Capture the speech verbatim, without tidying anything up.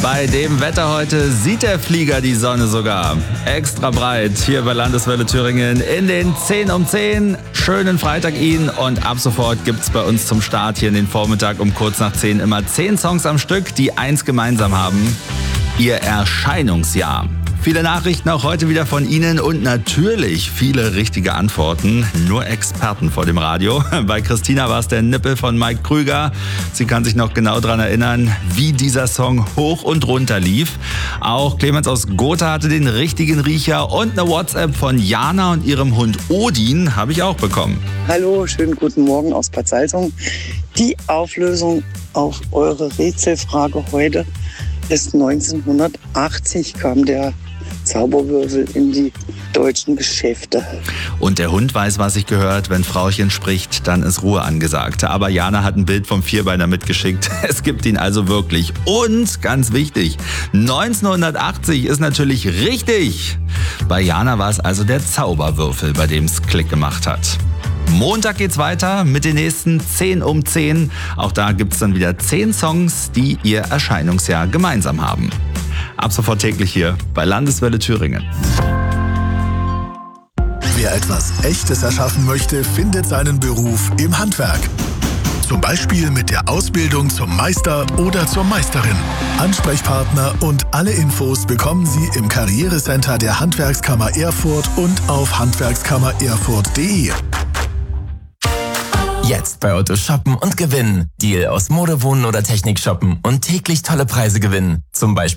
Bei dem Wetter heute sieht der Flieger die Sonne sogar. Extra breit hier bei Landeswelle Thüringen in den zehn um zehn. Schönen Freitag Ihnen und ab sofort gibt's bei uns zum Start hier in den Vormittag um kurz nach zehn immer zehn Songs am Stück, die eins gemeinsam haben: ihr Erscheinungsjahr. Viele Nachrichten auch heute wieder von Ihnen und natürlich viele richtige Antworten. Nur Experten vor dem Radio. Bei Christina war es der Nippel von Mike Krüger. Sie kann sich noch genau daran erinnern, wie dieser Song hoch und runter lief. Auch Clemens aus Gotha hatte den richtigen Riecher und eine WhatsApp von Jana und ihrem Hund Odin habe ich auch bekommen. Hallo, schönen guten Morgen aus Bad Salzung. Die Auflösung auf eure Rätselfrage heute ist neunzehnhundertachtzig kam der Zauberwürfel in die deutschen Geschäfte. Und der Hund weiß, was sich gehört. Wenn Frauchen spricht, dann ist Ruhe angesagt. Aber Jana hat ein Bild vom Vierbeiner mitgeschickt. Es gibt ihn also wirklich. Und, ganz wichtig, neunzehnhundertachtzig ist natürlich richtig. Bei Jana war es also der Zauberwürfel, bei dem es Klick gemacht hat. Montag geht's weiter mit den nächsten zehn um zehn. Auch da gibt's dann wieder zehn Songs, die ihr Erscheinungsjahr gemeinsam haben. Ab sofort täglich hier bei Landeswelle Thüringen. Wer etwas Echtes erschaffen möchte, findet seinen Beruf im Handwerk. Zum Beispiel mit der Ausbildung zum Meister oder zur Meisterin. Ansprechpartner und alle Infos bekommen Sie im Karrierecenter der Handwerkskammer Erfurt und auf handwerkskammer erfurt punkt de. Jetzt bei Otto shoppen und gewinnen. Deal aus Mode, Wohnen oder Technik shoppen und täglich tolle Preise gewinnen. Zum Beispiel